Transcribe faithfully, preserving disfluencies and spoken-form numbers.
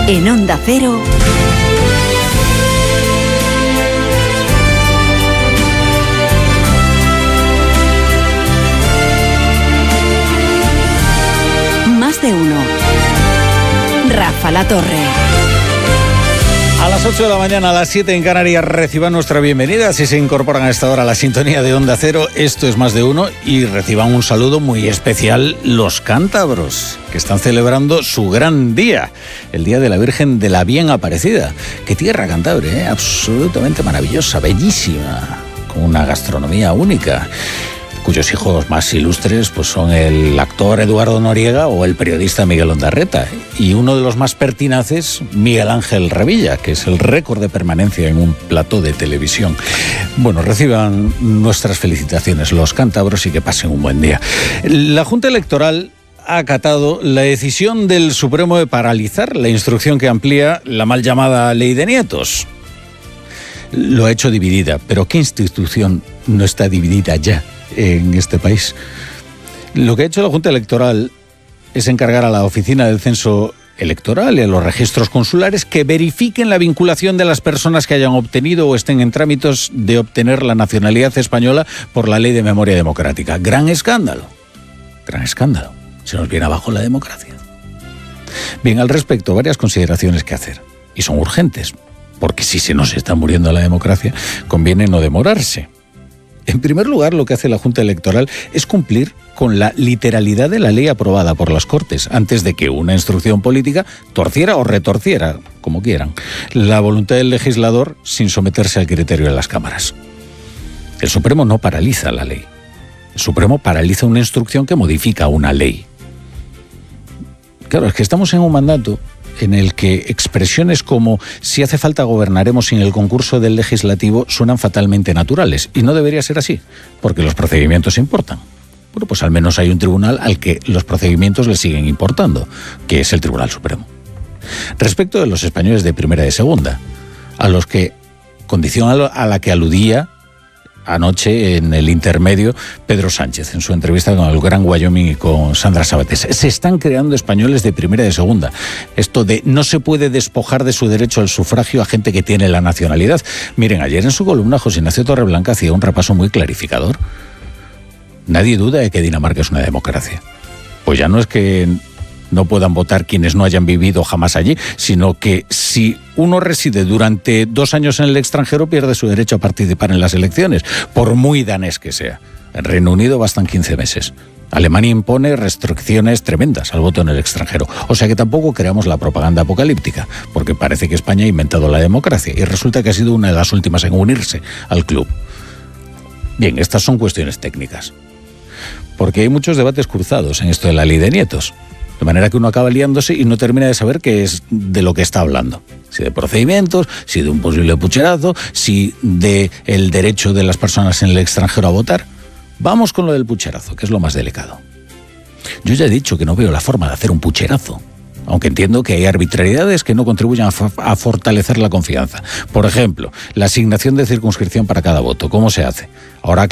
En Onda Cero, Más de Uno. Rafa La Torre. A las ocho de la mañana, a las siete en Canarias, reciban nuestra bienvenida. Si se incorporan a esta hora a la sintonía de Onda Cero, esto es Más de Uno, y reciban un saludo muy especial los cántabros, que están celebrando su gran día, el Día de la Virgen de la Bien Aparecida. ¡Qué tierra Cantabria, eh! Absolutamente maravillosa, bellísima, con una gastronomía única, cuyos hijos más ilustres pues son el actor Eduardo Noriega o el periodista Miguel Ondarreta, y uno de los más pertinaces, Miguel Ángel Revilla, que es el récord de permanencia en un plató de televisión. Bueno, reciban nuestras felicitaciones los cántabros y que pasen un buen día. La Junta Electoral ha acatado la decisión del Supremo de paralizar la instrucción que amplía la mal llamada Ley de Nietos. Lo ha hecho dividida, pero ¿qué institución no está dividida ya en este país? Lo que ha hecho la Junta Electoral es encargar a la Oficina del Censo Electoral y a los registros consulares que verifiquen la vinculación de las personas que hayan obtenido o estén en trámites de obtener la nacionalidad española por la Ley de Memoria Democrática. Gran escándalo, gran escándalo. Se nos viene abajo la democracia. Bien, al respecto, varias consideraciones que hacer, y son urgentes, porque si se nos está muriendo la democracia, conviene no demorarse. En primer lugar, lo que hace la Junta Electoral es cumplir con la literalidad de la ley aprobada por las Cortes, antes de que una instrucción política torciera o retorciera, como quieran, la voluntad del legislador sin someterse al criterio de las cámaras. El Supremo no paraliza la ley. El Supremo paraliza una instrucción que modifica una ley. Claro, es que estamos en un mandato en el que expresiones como si hace falta gobernaremos sin el concurso del legislativo suenan fatalmente naturales, y no debería ser así, porque los procedimientos importan. Bueno, pues al menos hay un tribunal al que los procedimientos le siguen importando, que es el Tribunal Supremo. Respecto de los españoles de primera y de segunda, a los que, condición a la que aludía anoche en el intermedio Pedro Sánchez en su entrevista con el Gran Wyoming y con Sandra Sabatés, se están creando españoles de primera y de segunda. Esto de no se puede despojar de su derecho al sufragio a gente que tiene la nacionalidad. Miren, ayer en su columna José Ignacio Torreblanca hacía un repaso muy clarificador. Nadie duda de que Dinamarca es una democracia. Pues ya no es que no puedan votar quienes no hayan vivido jamás allí, sino que si uno reside durante dos años en el extranjero pierde su derecho a participar en las elecciones, por muy danés que sea. En Reino Unido bastan quince meses. Alemania impone restricciones tremendas al voto en el extranjero. O sea que tampoco creamos la propaganda apocalíptica, porque parece que España ha inventado la democracia y resulta que ha sido una de las últimas en unirse al club. Bien, estas son cuestiones técnicas, porque hay muchos debates cruzados en esto de la Ley de Nietos. De manera que uno acaba liándose y no termina de saber qué es de lo que está hablando. Si de procedimientos, si de un posible pucherazo, si de el derecho de las personas en el extranjero a votar. Vamos con lo del pucherazo, que es lo más delicado. Yo ya he dicho que no veo la forma de hacer un pucherazo, aunque entiendo que hay arbitrariedades que no contribuyen a, fa- a fortalecer la confianza. Por ejemplo, la asignación de circunscripción para cada voto. ¿Cómo se hace? Ahora